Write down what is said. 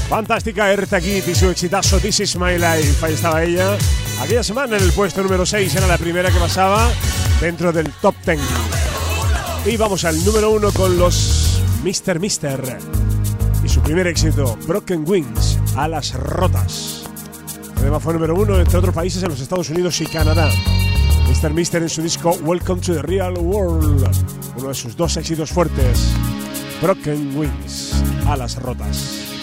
Fantástica Eartha Kitt y su exitazo This Is My Life. Ahí estaba ella. Aquella semana en el puesto número 6 era la primera que pasaba dentro del top 10. Y vamos al número 1 con los Mr. Mister y su primer éxito, Broken Wings, Alas Rotas. Además fue número 1 entre otros países en los Estados Unidos y Canadá. Mr. Mister en su disco Welcome to the Real World, uno de sus dos éxitos fuertes, Broken Wings, Alas Rotas.